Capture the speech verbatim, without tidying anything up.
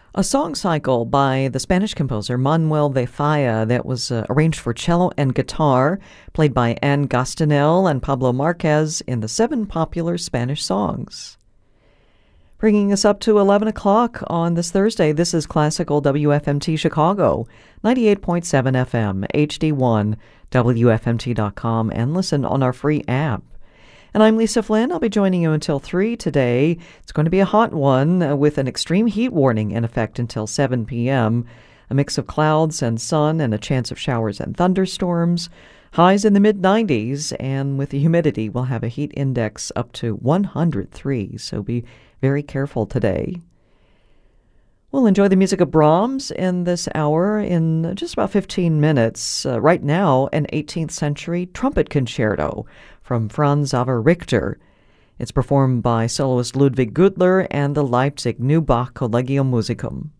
A song cycle by the Spanish composer Manuel de Falla that was uh, arranged for cello and guitar, played by Anne Gastanel and Pablo Marquez in the seven popular Spanish songs. Bringing us up to eleven o'clock on this Thursday, this is Classical W F M T Chicago, ninety-eight point seven F M, H D one, W F M T dot com, and listen on our free app. And I'm Lisa Flynn. I'll be joining you until three today. It's going to be a hot one uh, with an extreme heat warning in effect until seven p.m. A mix of clouds and sun and a chance of showers and thunderstorms. Highs in the mid nineties, and with the humidity, we'll have a heat index up to one hundred three, so be very careful today. We'll enjoy the music of Brahms in this hour in just about fifteen minutes. Uh, right now, an eighteenth century trumpet concerto from Franz Xaver Richter. It's performed by soloist Ludwig Gudler and the Leipzig Neubach Collegium Musicum.